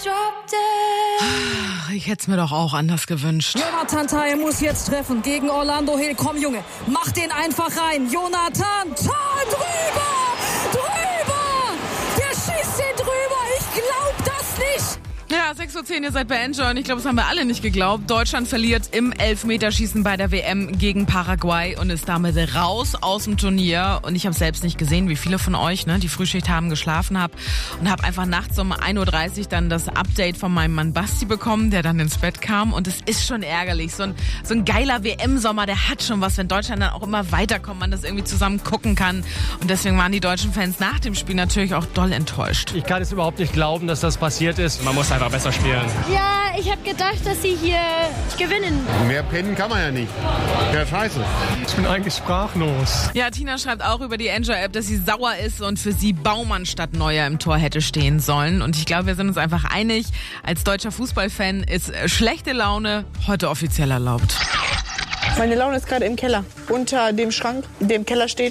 Ich hätte es mir doch auch anders gewünscht. Jonathan Tah muss jetzt treffen gegen Orlando Hill. Komm, Junge, mach den einfach rein. Jonathan Tah drüber! Der schießt den drüber. Ich glaub das nicht. Ja, 6:10 Uhr, ihr seid bei Enjoy und ich glaube, das haben wir alle nicht geglaubt. Deutschland verliert im Elfmeterschießen bei der WM gegen Paraguay und ist damit raus aus dem Turnier. Und ich habe selbst nicht gesehen, wie viele von euch, die Frühschicht haben, geschlafen habe. Und habe einfach nachts um 1:30 Uhr dann das Update von meinem Mann Basti bekommen, der dann ins Bett kam. Und es ist schon ärgerlich. So ein geiler WM-Sommer, der hat schon was, wenn Deutschland dann auch immer weiterkommt, man das irgendwie zusammen gucken kann. Und deswegen waren die deutschen Fans nach dem Spiel natürlich auch doll enttäuscht. Ich kann es überhaupt nicht glauben, dass das passiert ist. Man muss einfach besser spielen. Ja, ich habe gedacht, dass sie hier gewinnen. Mehr pennen kann man ja nicht. Ja, scheiße. Ich bin eigentlich sprachlos. Ja, Tina schreibt auch über die Enjoy-App, dass sie sauer ist und für sie Baumann statt Neuer im Tor hätte stehen sollen. Und ich glaube, wir sind uns einfach einig, als deutscher Fußballfan ist schlechte Laune heute offiziell erlaubt. Meine Laune ist gerade im Keller. Unter dem Schrank, der im Keller steht.